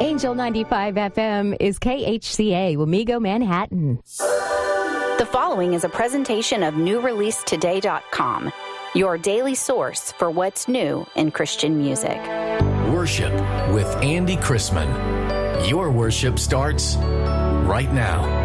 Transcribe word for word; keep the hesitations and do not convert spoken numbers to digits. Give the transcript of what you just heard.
Angel ninety-five F M is K H C A, Wamego, Manhattan. The following is a presentation of new release today dot com, your daily source for what's new in Christian music. Worship with Andy Chrisman. Your worship starts right now.